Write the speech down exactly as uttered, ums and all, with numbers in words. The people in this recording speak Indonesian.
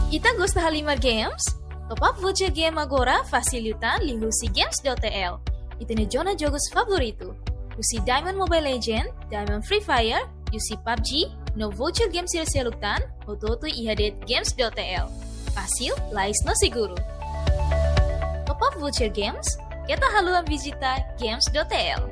Ita gosta Halimar Games? Top up voucher game agora facilitan lihusi games.tl. Ita ne jona jogos favorito. Usi Diamond Mobile Legend, Diamond Free Fire, usi P U B G, no voucher game sila-silutan, ototo ihadet games.tl. Fasil, lais no seguro. Top up voucher games, kita haluan visita games.tl.